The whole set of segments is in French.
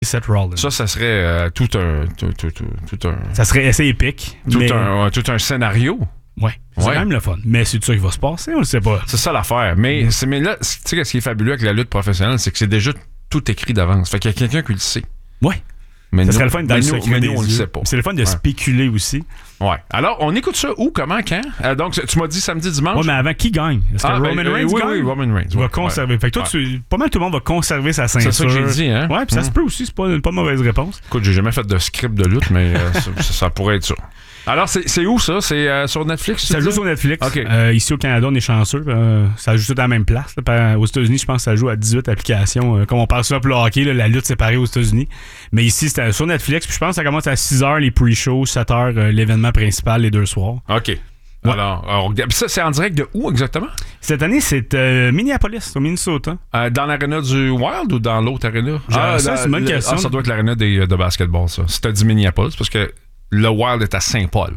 Seth Rollins. Ça serait tout un... Ça serait assez épique. Tout un scénario. Ouais, c'est quand même le fun. Mais c'est ça qui va se passer, on le sait pas. C'est ça l'affaire. Mais là, tu sais, ce qui est fabuleux avec la lutte professionnelle, c'est que c'est déjà tout écrit d'avance. Fait qu'il y a quelqu'un qui le sait. Ouais. Mais ça serait le fun dans le secret des on le yeux. sait pas. C'est le fun de spéculer aussi. Ouais. Alors, on écoute ça où, comment, quand? Donc, tu m'as dit samedi, dimanche? Ouais, mais avant, qui gagne? Est-ce que Roman Reigns gagne? Oui, Roman Reigns. Va conserver. Fait que toi, pas mal tout le monde va conserver sa ceinture. C'est ça que j'ai dit, hein? Ouais, puis ça se peut aussi, c'est pas une mauvaise réponse. Écoute, j'ai jamais fait de script de lutte, mais ça pourrait être ça. Alors, c'est où ça? C'est sur Netflix? Ça joue sur Netflix. Okay. Ici au Canada, on est chanceux. Ça joue tout à la même place. Aux États-Unis, je pense que ça joue à 18 applications. Comme on parle souvent pour le hockey, la lutte séparée aux États-Unis. Mais ici, c'est sur Netflix. Puis je pense que ça commence à 6h les pre-shows, 7h l'événement principal les 2 soirs. OK. Ouais. Alors, ça, c'est en direct de où exactement? Cette année, c'est Minneapolis, au Minnesota. Dans l'aréna du Wild ou dans l'autre aréna? Ça, c'est une bonne question. Ça doit être l'aréna de basketball, ça. Si t'as dit Minneapolis, parce que le Wild est à Saint-Paul.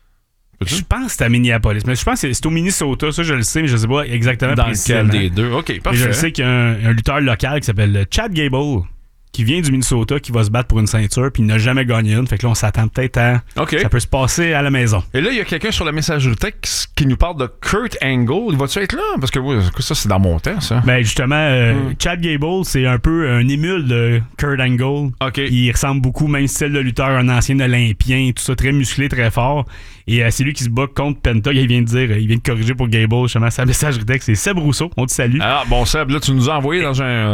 Je pense que c'est à Minneapolis. Mais je pense que c'est au Minnesota. Ça, je le sais, mais je ne sais pas exactement dans lequel des deux. OK, parfait. Et je sais qu'il y a un lutteur local qui s'appelle Chad Gable, qui vient du Minnesota, qui va se battre pour une ceinture, puis il n'a jamais gagné une. Fait que là, on s'attend peut-être à... OK. Ça peut se passer à la maison. Et là, il y a quelqu'un sur la messagerie texte qui nous parle de Kurt Angle. Il va-tu être là? Parce que ça, c'est dans mon temps, ça. Ben justement, Chad Gable, c'est un peu un émule de Kurt Angle. OK. Il ressemble beaucoup, même style de lutteur, un ancien olympien, tout ça, très musclé, très fort. Et c'est lui qui se bat contre Penta. Il vient de corriger pour Gable, justement, sa messagerie texte. C'est Seb Rousseau. On te salue. Ah, bon, Seb, là, tu nous as envoyé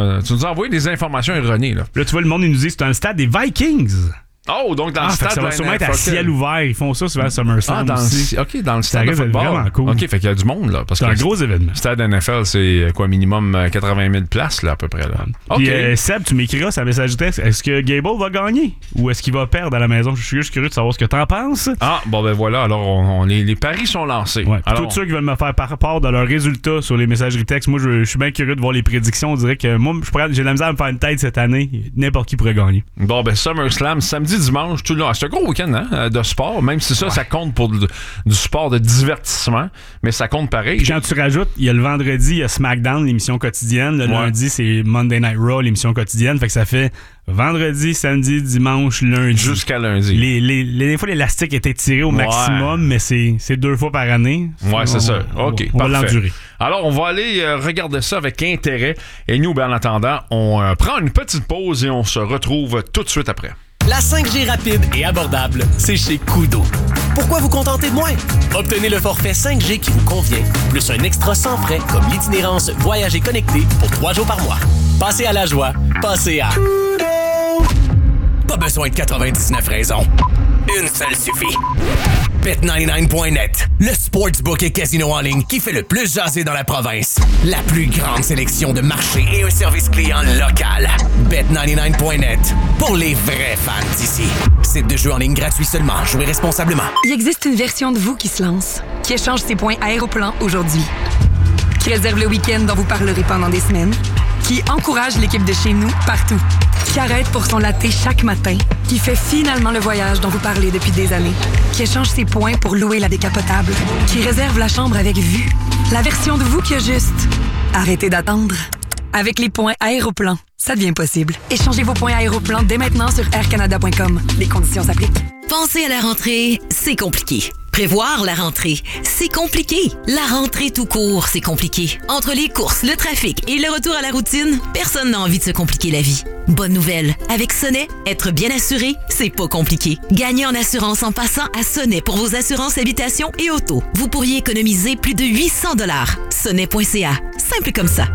des informations erronées, là. Là, tu vois, le monde, il nous dit que c'est un stade des Vikings. Oh, donc dans le stade. Ça va sûrement être à ciel ouvert. Ils font ça souvent à SummerSlam aussi. OK, dans le stade de football. C'est vraiment cool. OK, fait qu'il y a du monde, là. C'est un gros événement. Le stade NFL, c'est quoi, minimum 80 000 places, là, à peu près, là. Puis, Seb, tu m'écriras sa message texte. Est-ce que Gable va gagner ou est-ce qu'il va perdre à la maison? Je suis juste curieux de savoir ce que t'en penses. Ah, bon, ben voilà. Alors, les paris sont lancés. Ouais, alors, tous ceux qui veulent me faire par rapport de leurs résultats sur les messageries textes, moi, je suis bien curieux de voir les prédictions. On dirait que moi, j'ai de la misère à me faire une tête cette année. N'importe qui pourrait gagner. Bon, ben, SummerSlam, samedi, dimanche, tout le long. C'est un gros week-end de sport, même si ça compte pour du sport de divertissement, mais ça compte pareil. Puis quand tu rajoutes, il y a le vendredi, il y a SmackDown, l'émission quotidienne. Le lundi, c'est Monday Night Raw, l'émission quotidienne. Fait que ça fait vendredi, samedi, dimanche, lundi. Jusqu'à lundi. Des fois, l'élastique était tiré au maximum, mais c'est 2 fois par année. Ouais, c'est ça. OK, on va l'endurer. Alors, on va aller regarder ça avec intérêt. Et nous, ben, en attendant, on prend une petite pause et on se retrouve tout de suite après. La 5G rapide et abordable, c'est chez Koodo. Pourquoi vous contenter de moins? Obtenez le forfait 5G qui vous convient, plus un extra sans frais comme l'itinérance Voyager connecté pour 3 jours par mois. Passez à la joie, passez à Koodo. Pas besoin de 99 raisons. Une seule suffit. Bet99.net, le sportsbook et casino en ligne qui fait le plus jaser dans la province. La plus grande sélection de marchés et un service client local. Bet99.net, pour les vrais fans d'ici. Site de jeu en ligne gratuit seulement. Jouez responsablement. Il existe une version de vous qui se lance, qui échange ses points Aéroplan aujourd'hui, qui réserve le week-end dont vous parlerez pendant des semaines, qui encourage l'équipe de chez nous partout, qui arrête pour son latte chaque matin, qui fait finalement le voyage dont vous parlez depuis des années, qui échange ses points pour louer la décapotable, qui réserve la chambre avec vue. La version de vous qui a juste arrêtez d'attendre. Avec les points Aéroplan, ça devient possible. Échangez vos points Aéroplan dès maintenant sur aircanada.com. Les conditions s'appliquent. Penser à la rentrée, c'est compliqué. Prévoir la rentrée, c'est compliqué. La rentrée tout court, c'est compliqué. Entre les courses, le trafic et le retour à la routine, personne n'a envie de se compliquer la vie. Bonne nouvelle, avec Sonnet, être bien assuré, c'est pas compliqué. Gagnez en assurance en passant à Sonnet pour vos assurances habitation et auto. Vous pourriez économiser plus de 800 $. Sonnet.ca, simple comme ça.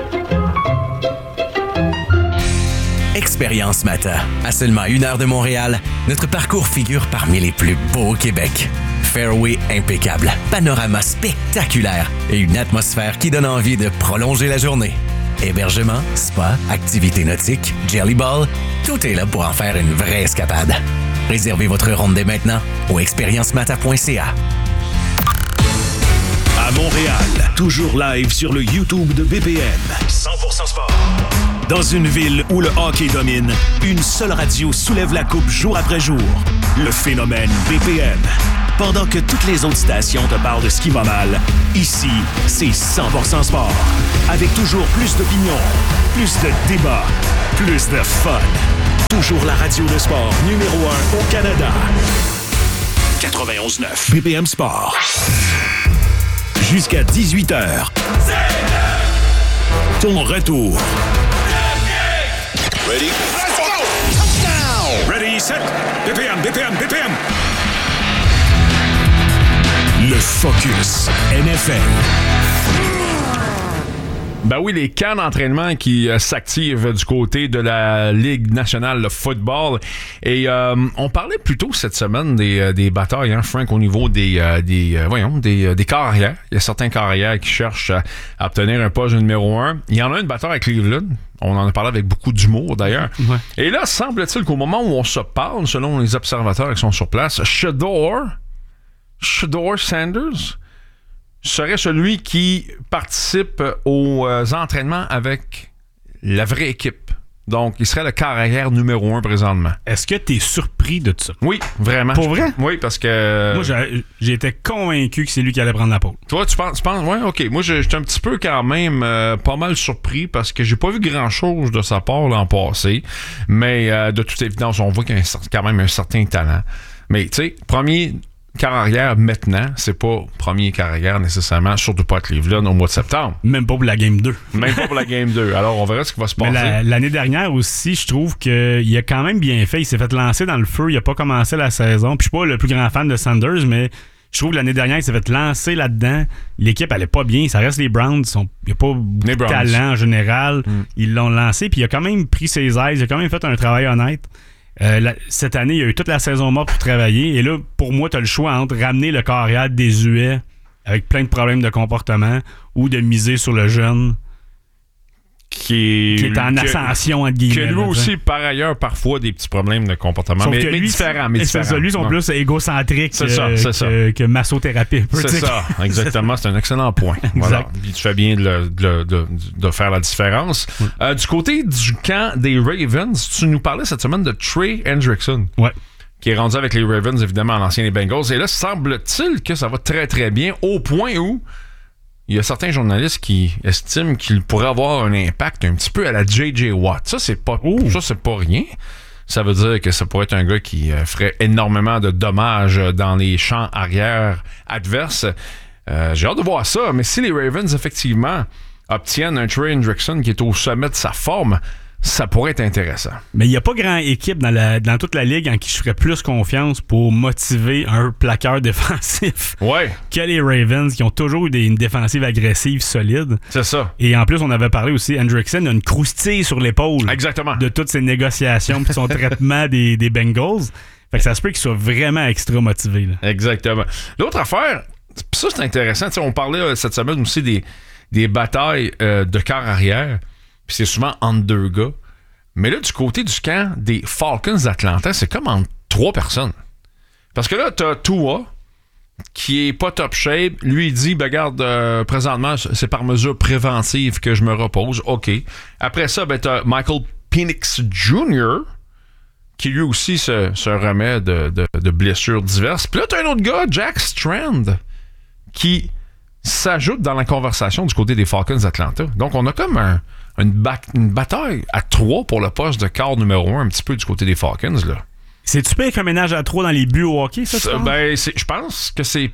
Expérience Mata. À seulement 1 heure de Montréal, notre parcours figure parmi les plus beaux au Québec. Fairway impeccable, panorama spectaculaire et une atmosphère qui donne envie de prolonger la journée. Hébergement, spa, activités nautiques, jelly ball, tout est là pour en faire une vraie escapade. Réservez votre ronde dès maintenant au expériencemata.ca. À Montréal, toujours live sur le YouTube de BPM. 100% sport. Dans une ville où le hockey domine, une seule radio soulève la coupe jour après jour. Le phénomène BPM. Pendant que toutes les autres stations te parlent de ce qui va mal, ici, c'est 100% sport. Avec toujours plus d'opinions, plus de débats, plus de fun. Toujours la radio de sport numéro 1 au Canada. 91.9 BPM Sport. Jusqu'à 18h. Ton retour. Ready? Let's go! Touchdown! Ready, set, BPM. Le Focus NFL. Ben oui, les camps d'entraînement qui s'activent du côté de la Ligue nationale de football. Et on parlait plutôt cette semaine des batailles, hein, Frank, au niveau des corps arrière. Il y a certains corps arrière qui cherchent à obtenir un poste numéro 1. Il y en a une bataille à Cleveland. On en a parlé avec beaucoup d'humour, d'ailleurs. Ouais. Et là, semble-t-il qu'au moment où on se parle, selon les observateurs qui sont sur place, Shedeur Sanders serait celui qui participe aux entraînements avec la vraie équipe. Donc, il serait le quart arrière numéro 1 présentement. Est-ce que tu es surpris de ça? Oui, vraiment. Pour vrai? Oui, parce que... Moi, j'étais convaincu que c'est lui qui allait prendre la pole. Toi, tu penses? Ouais, OK. Moi, j'étais un petit peu quand même pas mal surpris parce que j'ai pas vu grand-chose de sa part l'an passé. Mais de toute évidence, on voit qu'il y a quand même un certain talent. Mais, tu sais, premier... quart arrière maintenant, c'est pas premier quart arrière nécessairement, surtout pas à Cleveland au mois de septembre. Même pas pour la Game 2. Même pas pour la Game 2. Alors, on verra ce qui va se passer. Mais l'année dernière aussi, je trouve qu'il a quand même bien fait. Il s'est fait lancer dans le feu. Il a pas commencé la saison. Puis je suis pas le plus grand fan de Sanders, mais je trouve que l'année dernière, il s'est fait lancer là-dedans. L'équipe allait pas bien. Ça reste les Browns. Il n'y a pas beaucoup de talent en général. Ils l'ont lancé. Puis il a quand même pris ses aises. Il a quand même fait un travail honnête. Cette année, il y a eu toute la saison morte pour travailler. Et là, pour moi, tu as le choix entre ramener le corps arrière désuet avec plein de problèmes de comportement ou de miser sur le jeune qui est en ascension, entre guillemets. Que lui aussi, par ailleurs, parfois des petits problèmes de comportement. Sauf mais lui, différents. Lui, sont plus égocentriques que massothérapie. C'est ça, exactement. C'est un excellent point. Voilà. Puis tu fais bien de faire la différence. Du côté du camp des Ravens, tu nous parlais cette semaine de Trey Hendrickson. Ouais. Qui est rendu avec les Ravens, évidemment, en ancien les Bengals. Et là, semble-t-il que ça va très, très bien, au point où il y a certains journalistes qui estiment qu'il pourrait avoir un impact un petit peu à la J.J. Watt. Ça, c'est pas rien. Ça veut dire que ça pourrait être un gars qui ferait énormément de dommages dans les champs arrière adverses. J'ai hâte de voir ça, mais si les Ravens, effectivement, obtiennent un Trey Hendrickson qui est au sommet de sa forme, ça pourrait être intéressant. Mais il n'y a pas grand équipe dans toute la ligue en qui je ferais plus confiance pour motiver un plaqueur défensif que les Ravens, qui ont toujours eu une défensive agressive solide. C'est ça. Et en plus, on avait parlé aussi, Hendrickson a une croustille sur l'épaule. Exactement. De toutes ses négociations et son traitement des Bengals. Fait que ça se peut qu'il soit vraiment extra motivé. Là. Exactement. L'autre affaire, ça c'est intéressant, on parlait cette semaine aussi des batailles de quart arrière. Puis c'est souvent entre deux gars. Mais là, du côté du camp des Falcons d'Atlanta, c'est comme entre 3 personnes. Parce que là, t'as Tua, qui est pas top shape. Lui, il dit, ben regarde, présentement, c'est par mesure préventive que je me repose. OK. Après ça, ben t'as Michael Penix Jr., qui lui aussi se remet de blessures diverses. Puis là, t'as un autre gars, Jack Strand, qui s'ajoute dans la conversation du côté des Falcons d'Atlanta. Donc, on a comme une bataille à 3 pour le poste de quart numéro 1 un petit peu du côté des Falcons, là. C'est-tu pire qu'un ménage à 3 dans les buts au hockey, ça? Je pense que c'est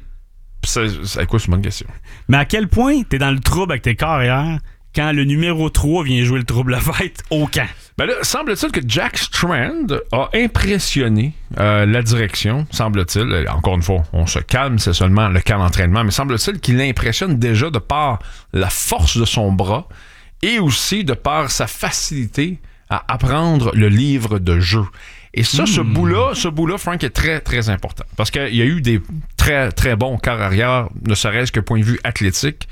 quoi, c'est une bonne question. Mais à quel point t'es dans le trouble avec tes carrières quand le numéro 3 vient jouer le trouble-fête au camp? Ben là, semble-t-il que Jack Strand a impressionné la direction, semble-t-il. Encore une fois, on se calme, c'est seulement le camp d'entraînement, mais semble-t-il qu'il l'impressionne déjà de par la force de son bras et aussi de par sa facilité à apprendre le livre de jeu. Et ça, ce bout-là, Frank, est très, très important. Parce qu'il y a eu des très, très bons quarts arrière, ne serait-ce que point de vue athlétique,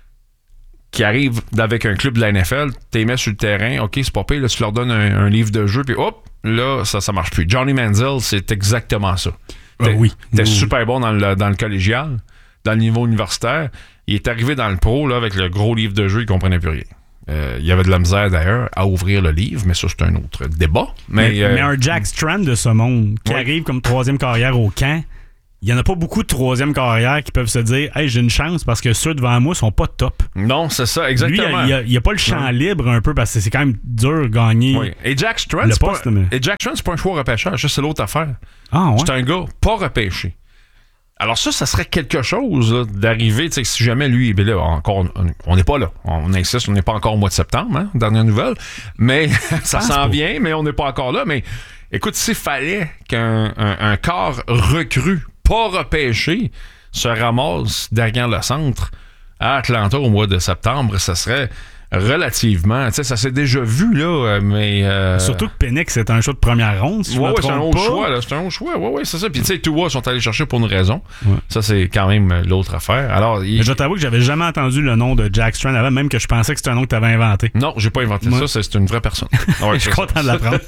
qui arrivent avec un club de la NFL, t'es mis sur le terrain, OK, c'est pas pire, là, tu leur donnes un livre de jeu, puis hop, là, ça marche plus. Johnny Manziel, c'est exactement ça. T'es super bon dans le collégial, dans le niveau universitaire. Il est arrivé dans le pro, là, avec le gros livre de jeu, il comprenait plus rien. Il y avait de la misère, d'ailleurs, à ouvrir le livre, mais ça, c'est un autre débat. Mais un Jack Strand de ce monde, qui arrive comme 3e carrière au camp, il n'y en a pas beaucoup de troisième carrière qui peuvent se dire « Hey, j'ai une chance parce que ceux devant moi sont pas top. » Non, c'est ça, exactement. Lui, il n'y a pas le champ libre un peu parce que c'est quand même dur de gagner. Oui. Et Jack Strand, c'est pas un choix repêchage, c'est l'autre affaire. Ah, ouais. C'est un gars pas repêché. Alors ça serait quelque chose là, d'arriver, tu sais, si jamais lui, ben là, encore, on n'est pas là. On insiste, on n'est pas encore au mois de septembre, hein, dernière nouvelle. Mais ça s'en vient, mais on n'est pas encore là. Mais écoute, s'il fallait qu'un corps recru, pas repêché, se ramasse derrière le centre à Atlanta au mois de septembre, ça serait relativement, tu sais, ça s'est déjà vu, là, mais... Surtout que Penix, c'est un choix de première ronde, si je me trompe c'est un haut choix, là, c'est un haut choix, ouais, c'est ça. Puis, tu sais, Tua sont allés chercher pour une raison. Ouais. Ça, c'est quand même l'autre affaire. Alors, je t'avoue que j'avais jamais entendu le nom de Jack Strand avant, même que je pensais que c'était un nom que tu avais inventé. Non, j'ai pas inventé ça, c'est une vraie personne. Ouais, je suis content de l'apprendre.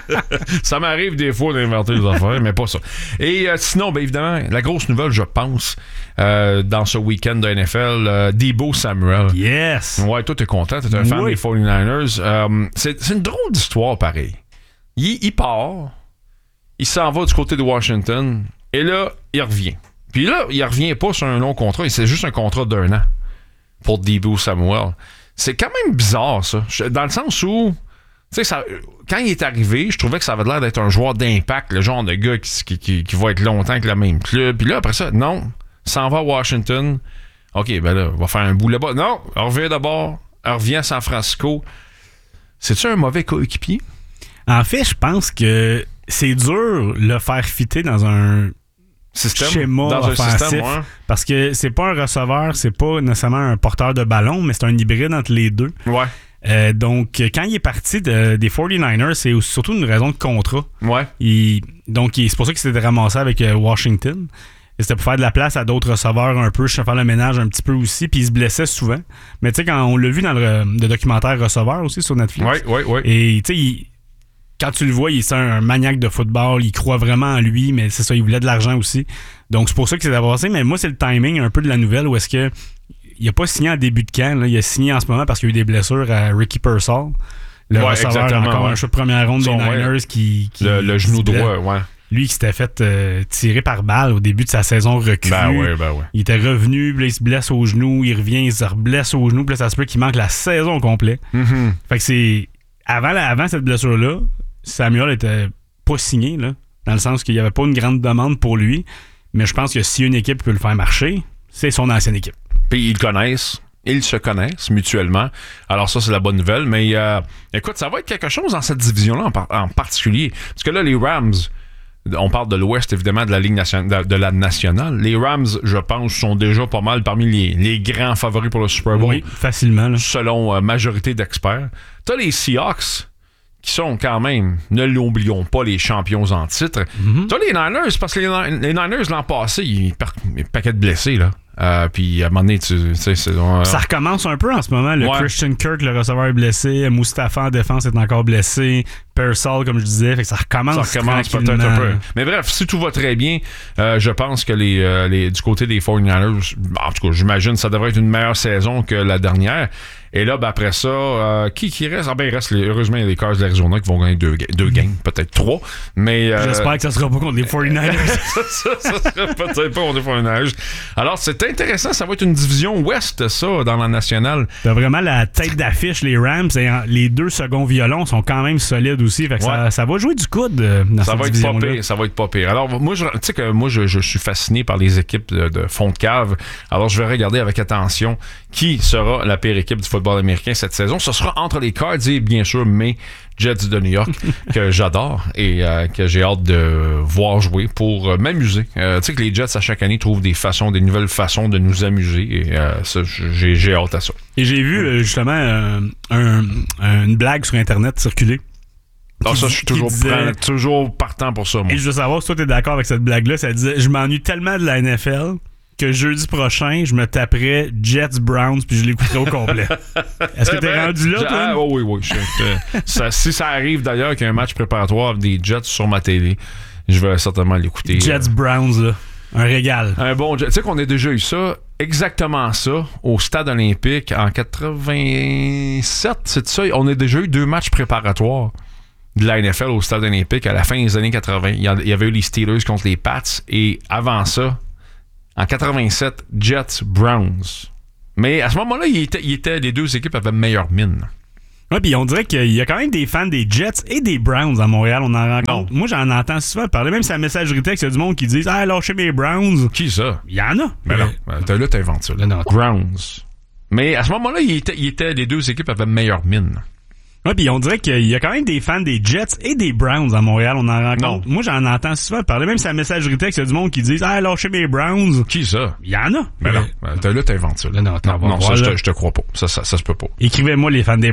Ça m'arrive des fois d'inventer des affaires, mais pas ça. Et sinon, bien évidemment, la grosse nouvelle, je pense, dans ce week-end de NFL, Deebo Samuel. Yes! Ouais, toi, t'es content. T'es un fan des 49ers. C'est une drôle d'histoire, pareil. Il part, il s'en va du côté de Washington, et là, il revient. Puis là, il revient pas sur un long contrat, c'est juste un contrat d'1 an pour Deebo Samuel. C'est quand même bizarre, ça. Dans le sens où, tu sais, quand il est arrivé, je trouvais que ça avait l'air d'être un joueur d'impact, le genre de gars qui va être longtemps avec le même club. Puis là, après ça, non, s'en va à Washington. OK, ben là, on va faire un bout là-bas. Non, on revient d'abord. Elle revient à San Francisco. C'est-tu un mauvais coéquipier? En fait, je pense que c'est dur le faire fitter dans un schéma offensif. Parce que c'est pas un receveur, c'est pas nécessairement un porteur de ballon, mais c'est un hybride entre les deux. Ouais. Donc, quand il est parti des 49ers, c'est surtout une raison de contrat. Ouais. Donc, c'est pour ça qu'il s'était ramassé avec Washington. Et c'était pour faire de la place à d'autres receveurs un peu, faire le ménage un petit peu aussi, puis il se blessait souvent. Mais tu sais, quand on l'a vu dans le documentaire Receveur aussi sur Netflix. Ouais. Et tu sais, quand tu le vois, c'est un maniaque de football, il croit vraiment en lui, mais c'est ça, il voulait de l'argent aussi. Donc c'est pour ça qu'il s'est avancé. Mais moi, c'est le timing un peu de la nouvelle où est-ce que il n'a pas signé en début de camp, là, il a signé en ce moment parce qu'il y a eu des blessures à Ricky Pearsall. Le receveur, encore un choix de première ronde des Niners qui le genou droit, ouais. Lui qui s'était fait tirer par balle au début de sa saison recrue. Ben ouais. Il était revenu, puis là, il se blesse au genou, il revient, il se reblesse au genou, puis là, ça se peut qu'il manque la saison au complet. Mm-hmm. Fait que c'est... Avant cette blessure-là, Samuel était pas signé, là, dans le sens qu'il n'y avait pas une grande demande pour lui, mais je pense que si une équipe peut le faire marcher, c'est son ancienne équipe. Puis ils se connaissent mutuellement. Alors ça, c'est la bonne nouvelle. Mais écoute, ça va être quelque chose dans cette division-là en particulier. Parce que là, les Rams... On parle de l'Ouest, évidemment, de la Ligue de la nationale. Les Rams, je pense, sont déjà pas mal parmi les grands favoris pour le Super Bowl. Oui, facilement. Là. Selon majorité d'experts. T'as les Seahawks, qui sont quand même, ne l'oublions pas, les champions en titre. Mm-hmm. T'as les Niners, parce que les Niners, l'an passé, ils perdent un paquet de blessés, là. Puis à un moment donné, tu sais, ça recommence un peu en ce moment. Christian Kirk, le receveur, est blessé. Mustafa en défense est encore blessé. Pearsall, comme je disais, fait que ça recommence peut-être un peu. Mais bref, si tout va très bien, je pense que du côté des 49ers, en tout cas, j'imagine que ça devrait être une meilleure saison que la dernière. Et là, ben après ça, qui reste? Ah ben, il reste heureusement les Cards de l'Arizona qui vont gagner deux games, peut-être 3. Mais j'espère que ça sera pas contre les 49ers. ça sera peut-être pas contre les 49ers. Alors, c'est intéressant. Ça va être une division ouest, ça, dans la nationale. T'as vraiment la tête d'affiche, les Rams. Et les deux seconds violons sont quand même solides aussi. Fait que ça va jouer du coude dans cette division-là. Ça va être pas pire. Alors, moi, tu sais que moi, je suis fasciné par les équipes de fond de cave. Alors, je vais regarder avec attention qui sera la pire équipe du football américain cette saison. Ce sera entre les Cards et, bien sûr, mes Jets de New York, que j'adore et que j'ai hâte de voir jouer pour m'amuser. Tu sais que les Jets, à chaque année, trouvent des nouvelles façons de nous amuser et ça, j'ai hâte à ça. Et j'ai vu, justement, une blague sur Internet circuler. Ah, ça, je suis toujours partant pour ça, moi. Et je veux savoir si toi, t'es d'accord avec cette blague-là. Ça disait, je m'ennuie tellement de la NFL que jeudi prochain, je me taperais Jets-Browns puis je l'écouterais au complet. Est-ce que t'es rendu là, toi? Oui. Si ça arrive d'ailleurs qu'il y a un match préparatoire des Jets sur ma télé, je vais certainement l'écouter. Jets-Browns, là. Un régal. Un bon Jet. Tu sais qu'on a déjà eu ça, exactement ça, au Stade olympique en 87, c'est ça? On a déjà eu 2 matchs préparatoires. de la NFL au stade olympique à la fin des années 80. Il y avait eu les Steelers contre les Pats et avant ça, en 87, Jets, Browns. Mais à ce moment-là, les deux équipes avaient meilleure mine. Ouais, puis on dirait qu'il y a quand même des fans des Jets et des Browns à Montréal, on en rencontre. Moi, j'en entends souvent parler, même sur la messagerie texte, il y a du monde qui dit « Ah, lâchez mes Browns ». Qui ça? Il y en a. Ben non, là, t'inventes ça. Non. Browns. Mais à ce moment-là, les deux équipes avaient meilleure mine. Ouais, puis on dirait qu'il y a quand même des fans des Jets et des Browns à Montréal, on en rencontre. Moi, j'en entends souvent parler, même sur la messagerie texte, il y a du monde qui dit « Ah, lâchez mes Browns ». Qui ça? Il y en a. Ben non, là, t'inventes ça. Non, ça, je te crois pas. Ça se peut pas. Écrivez-moi les fans des